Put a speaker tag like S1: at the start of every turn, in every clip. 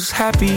S1: Happy.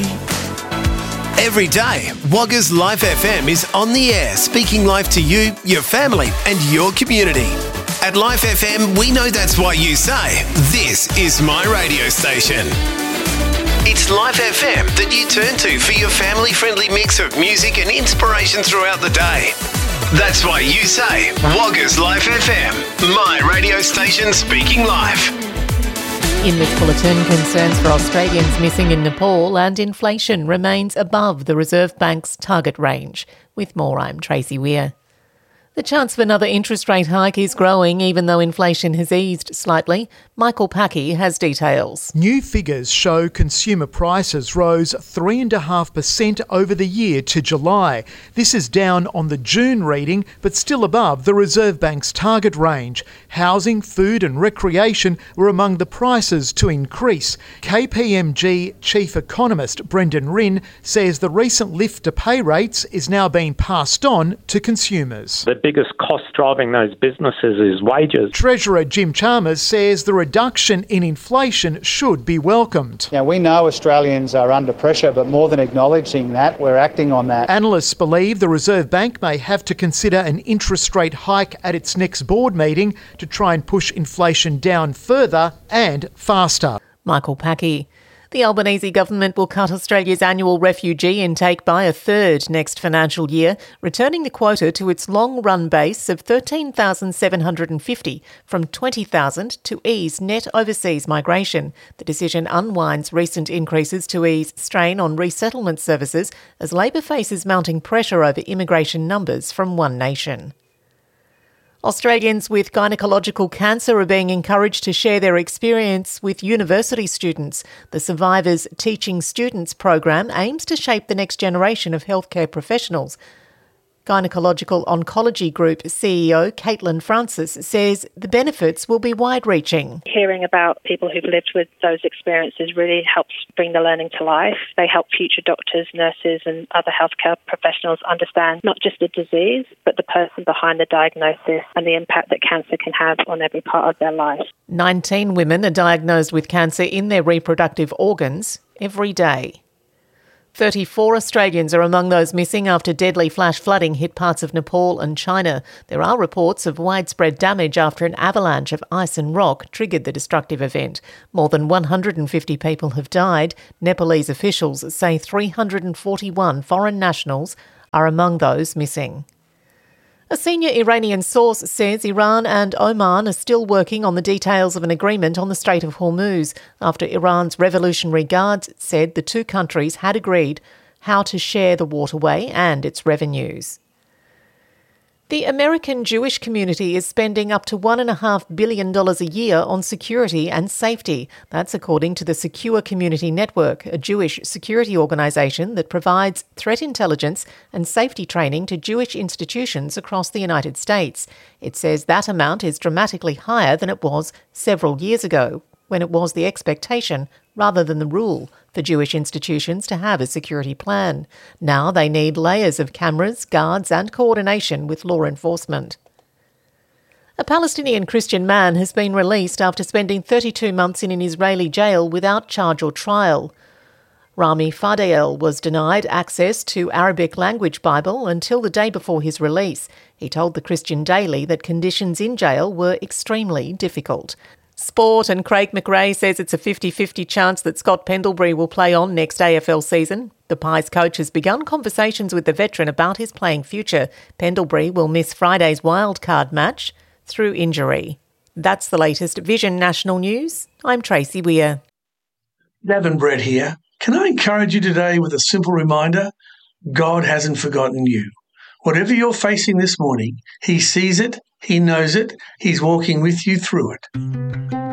S2: Every day, Wagga's Life FM is on the air, speaking life to you, your family and your community. At Life FM, we know that's why you say, this is my radio station. It's Life FM that you turn to for your family-friendly mix of music and inspiration throughout the day. That's why you say, Wagga's Life FM, my radio station speaking life.
S3: In this bulletin, concerns for Australians missing in Nepal and inflation remains above the Reserve Bank's target range. With more, I'm Tracy Weir. The chance of another interest rate hike is growing even though inflation has eased slightly. Michael Packy has details.
S4: New figures show consumer prices rose 3.5% over the year to July. This is down on the June reading, but still above the Reserve Bank's target range. Housing, food and recreation were among the prices to increase. KPMG Chief Economist Brendan Rinn says the recent lift to pay rates is now being passed on to consumers.
S5: The biggest cost driving those businesses is wages.
S4: Treasurer Jim Chalmers says the reduction in inflation should be welcomed.
S6: Now, we know Australians are under pressure, but more than acknowledging that, we're acting on that.
S4: Analysts believe the Reserve Bank may have to consider an interest rate hike at its next board meeting to try and push inflation down further and faster.
S3: Michael Packy. The Albanese government will cut Australia's annual refugee intake by a third next financial year, returning the quota to its long-run base of 13,750 from 20,000 to ease net overseas migration. The decision unwinds recent increases to ease strain on resettlement services as Labor faces mounting pressure over immigration numbers from One Nation. Australians with gynecological cancer are being encouraged to share their experience with university students. The Survivors Teaching Students program aims to shape the next generation of healthcare professionals. Gynecological Oncology Group CEO Caitlin Francis says the benefits will be wide-reaching.
S7: Hearing about people who've lived with those experiences really helps bring the learning to life. They help future doctors, nurses and other healthcare professionals understand not just the disease, but the person behind the diagnosis and the impact that cancer can have on every part of their life.
S3: 19 women are diagnosed with cancer in their reproductive organs every day. 34 Australians are among those missing after deadly flash flooding hit parts of Nepal and China. There are reports of widespread damage after an avalanche of ice and rock triggered the destructive event. More than 150 people have died. Nepalese officials say 341 foreign nationals are among those missing. A senior Iranian source says Iran and Oman are still working on the details of an agreement on the Strait of Hormuz after Iran's Revolutionary Guards said the two countries had agreed how to share the waterway and its revenues. The American Jewish community is spending up to $1.5 billion a year on security and safety. That's according to the Secure Community Network, a Jewish security organisation that provides threat intelligence and safety training to Jewish institutions across the United States. It says that amount is dramatically higher than it was several years ago, when it was the expectation rather than the rule for Jewish institutions to have a security plan. Now they need layers of cameras, guards and coordination with law enforcement. A Palestinian Christian man has been released after spending 32 months in an Israeli jail without charge or trial. Rami Fadel was denied access to Arabic language Bible until the day before his release. He told the Christian Daily that conditions in jail were extremely difficult. Sport, and Craig McRae says it's a 50-50 chance that Scott Pendlebury will play on next AFL season. The Pies coach has begun conversations with the veteran about his playing future. Pendlebury will miss Friday's wildcard match through injury. That's the latest Vision National News. I'm Tracy Weir.
S1: Davin Brett here. Can I encourage you today with a simple reminder? God hasn't forgotten you. Whatever you're facing this morning, He sees it, He knows it, He's walking with you through it.